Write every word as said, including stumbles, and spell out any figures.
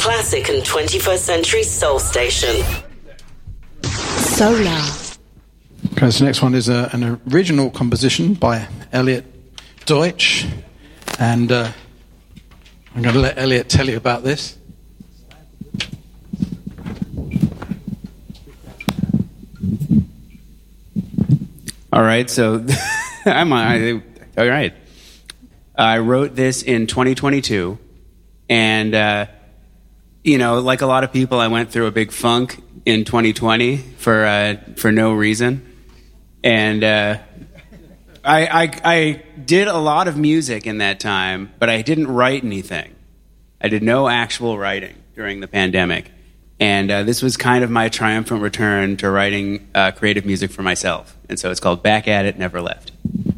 classic and twenty-first century soul station. Solar. Okay, so the next one is a, an original composition by Elliot Deutsch, and uh, I'm going to let Elliot tell you about this. All right, so I'm I, all right. I wrote this in twenty twenty-two, and uh, you know, like a lot of people, I went through a big funk in twenty twenty for uh, for no reason, and uh, I, I I did a lot of music in that time, but I didn't write anything. I did no actual writing during the pandemic, and uh, this was kind of my triumphant return to writing uh, creative music for myself. And so it's called Back at It, Never Left.